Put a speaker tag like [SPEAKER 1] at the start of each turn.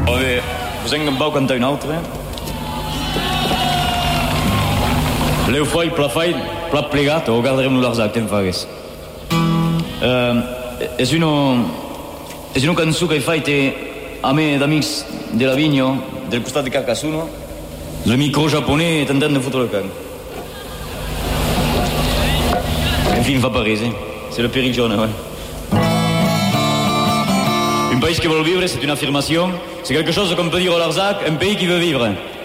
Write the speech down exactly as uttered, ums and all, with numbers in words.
[SPEAKER 1] Oh bé, us en vau cantar una altra. L'heu fet, pla fet, pla plegat, o gardarem l'Arzac, te'n fagues. Uh, és una... és una cançó que he fet a mi d'amics de la Vigno, del costat de Carcassonne. Le micro japonais est en train de foutre le camp. Un film fa París, eh? C'est le périple jaune, ouais. Un pays qui veut vivre, c'est une affirmation. C'est quelque chose qu'on peut dire au Larzac, un pays qui veut vivre.